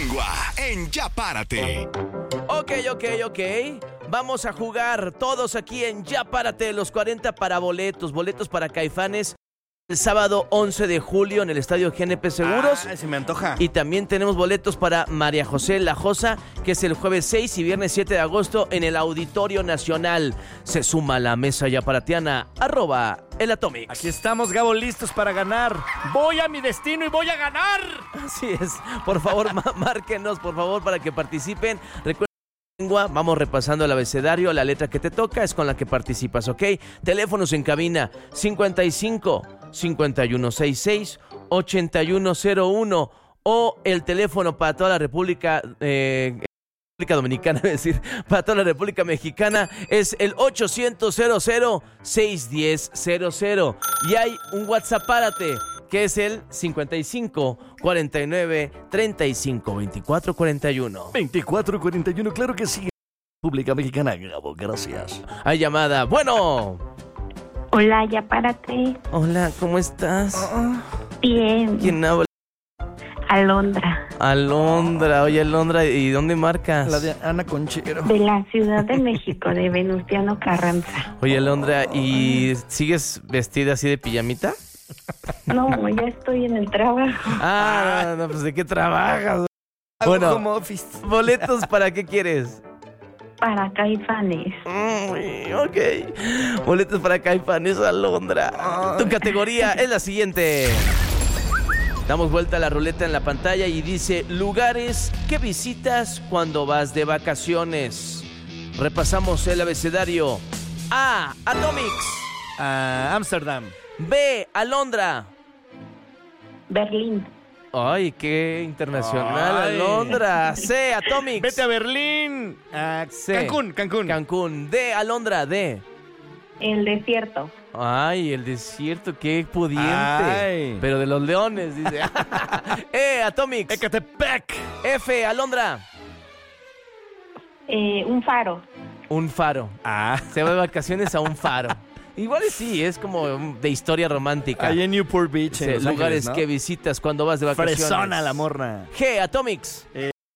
lengua en Ya Párate. Ok. Vamos a jugar todos aquí en Ya Párate, los 40 para boletos para Caifanes. El sábado 11 de julio en el Estadio GNP Seguros. Se me antoja. Y también tenemos boletos para María José La Josa, que es el jueves 6 y viernes 7 de agosto en el Auditorio Nacional. Se suma a la mesa yaparatiana, @el Atomic. Aquí estamos, Gabo, listos para ganar. Voy a mi destino y voy a ganar. Así es. Por favor, márquenos, por favor, para que participen. Recuerden, vamos repasando el abecedario. La letra que te toca es con la que participas, ¿ok? Teléfonos en cabina 55 5166 8101 o el teléfono para toda la República Dominicana, es decir, para toda la República Mexicana es el 800-610-00. Y hay un WhatsApp párate, que es el 55 49 35 24 41. 2441, claro que sí. República Mexicana, Gabo, gracias. Hay llamada. Bueno. Hola, ya párate. Hola, ¿cómo estás? Bien. ¿Quién habla? Alondra. Alondra. Oye, Alondra, ¿y dónde marcas? La de Ana Conchero. De la Ciudad de México, de Venustiano Carranza. Oye, Alondra, ¿y sigues vestida así de pijamita? No, ya estoy en el trabajo. No, pues ¿de qué trabajas? Bueno, Home office. ¿boletos para qué quieres? Para Caifanes. Ok. Boletos para Caifanes, Alondra. Tu categoría es la siguiente. Damos vuelta a la ruleta en la pantalla y dice: lugares que visitas cuando vas de vacaciones. Repasamos el abecedario. A, Atomics. Ámsterdam. B, Alondra. Berlín. Ay, qué internacional, Ay. Alondra. C, Atomics. Vete a Berlín. C. Cancún. D, Alondra, D. El desierto. Ay, el desierto, qué pudiente. Ay. Pero de los leones, dice. Atomics. Ecatepec. F, Alondra. Un faro. Un faro. Se va de vacaciones a un faro. Igual sí, es como de historia romántica. Ahí en Newport Beach, en Los lugares Ángeles, ¿no? que visitas cuando vas de vacaciones. Fresona la morra. G, Atomics.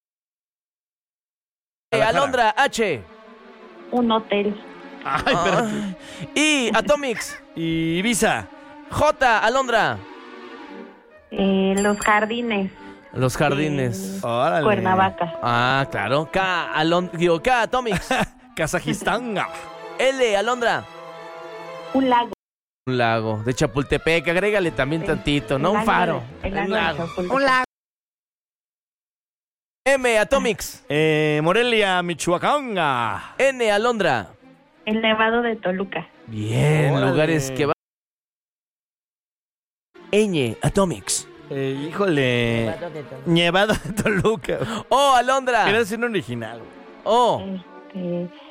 Alondra, H. Un hotel. Ay, pero... Y Atomics. Y Ibiza. J, Alondra. Los jardines. Los jardines. Órale. Cuernavaca. Claro. K, Atomics. Kazajistán. L, Alondra. Un lago. Un lago. De Chapultepec, agrégale también tantito, ¿no? Un faro. Un lago. Un lago. M, Atomics. Morelia, Michoacán. N, Alondra. El Nevado de Toluca. Bien, Órale. lugares que van. Ñ, Atomics. Híjole. Nevado de Toluca. O, Alondra. Quería decir un original. O.